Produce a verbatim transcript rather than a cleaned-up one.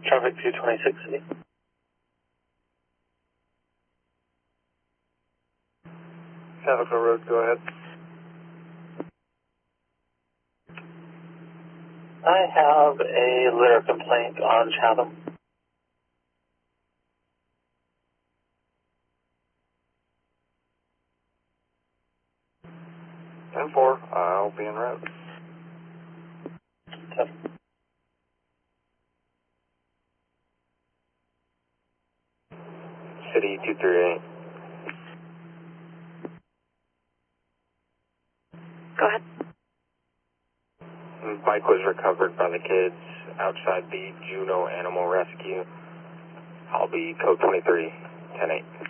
Traffic two twenty-six City. Saviceville Road, go ahead. I have a litter complaint on Chatham. ten four, I'll be en route. Tough. City two three eight. Go ahead. Bike was recovered by the kids outside the Juneau Animal Rescue. I'll be code twenty-three ten eight.